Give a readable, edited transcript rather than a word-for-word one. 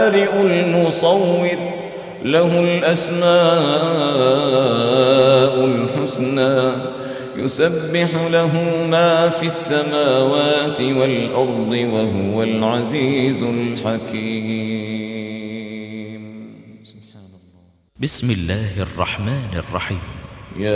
المصور له الأسماء الحسنى يسبح له ما في السماوات والأرض وهو العزيز الحكيم. بسم الله الرحمن الرحيم.